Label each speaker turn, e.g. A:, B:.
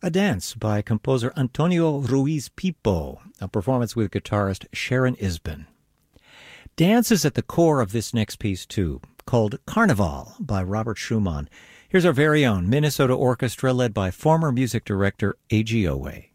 A: A Dance by composer Antonio Ruiz Pipo, a performance with guitarist Sharon Isbin. Dance is at the core of this next piece, too, called Carnival by Robert Schumann. Here's our very own Minnesota Orchestra led by former music director A.G. Owe.